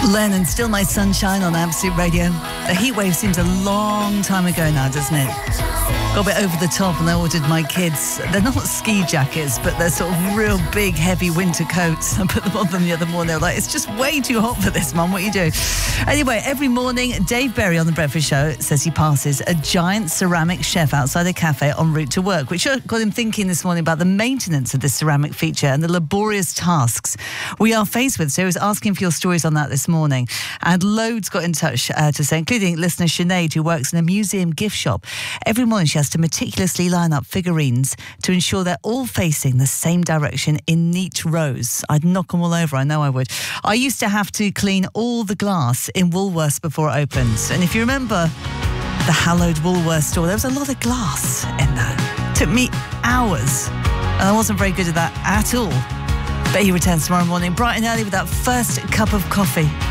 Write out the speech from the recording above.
Lennon, Still My Sunshine on Absolute Radio. The heatwave seems a long time ago now, doesn't it? Got a bit over the top, and I ordered my kids. They're not ski jackets, but they're sort of real big, heavy winter coats. I put them on them the other morning. They're like, it's just way too hot for this, Mum. What are you doing? Anyway, every morning, Dave Berry on The Breakfast Show says he passes a giant ceramic chef outside a cafe en route to work, which got him thinking this morning about the maintenance of this ceramic feature and the laborious tasks we are faced with. So he was asking for your stories on that this morning. And loads got in touch to say, including listener Sinead, who works in a museum gift shop. Every morning she has to meticulously line up figurines to ensure they're all facing the same direction in neat rows. I'd knock them all over, I know I would. I used to have to clean all the glass in Woolworths before it opens. And if you remember the hallowed Woolworths store, there was a lot of glass in that. It took me hours, and I wasn't very good at that at all. But he returns tomorrow morning bright and early with that first cup of coffee.